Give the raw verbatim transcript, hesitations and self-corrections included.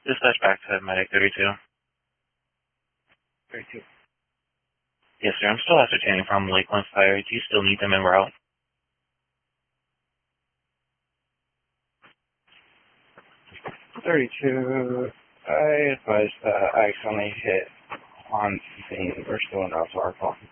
Dispatch back to Medic thirty-two. thirty-two. Yes, sir. I'm still ascertaining from Lakeland Fire. Do you still need them en route? thirty-two. I advise that I accidentally hit on scene. We're still in route to our call.